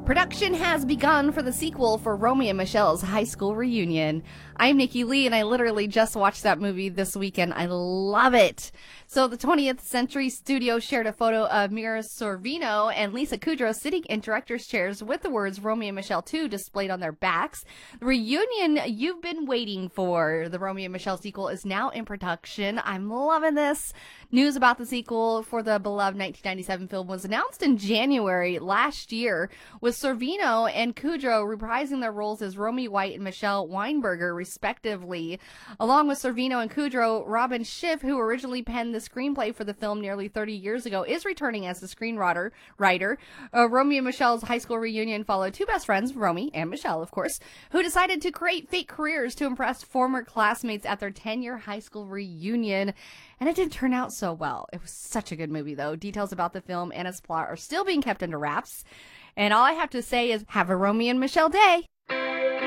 Production has begun for the sequel for Romeo and Michelle's high school reunion. I'm Nikki Lee, and I literally just watched that movie this weekend. I love it. So the 20th Century Studios shared a photo of Mira Sorvino and Lisa Kudrow sitting in director's chairs with the words Romeo and Michelle 2 displayed on their backs. The reunion you've been waiting for, the Romeo and Michelle sequel, is now in production. I'm loving this. News about the sequel for the beloved 1997 film was announced in January last year, with Sorvino and Kudrow reprising their roles as Romy White and Michelle Weinberger, respectively. Along with Sorvino and Kudrow, Robin Schiff, who originally penned the screenplay for the film nearly 30 years ago, is returning as the screenwriter. Romeo and Michelle's high school reunion followed two best friends, Romy and Michelle, of course, who decided to create fake careers to impress former classmates at their 10-year high school reunion. And it didn't turn out so well. It was such a good movie, though. Details about the film and its plot are still being kept under wraps. And all I have to say is, have a Romeo and Michelle day.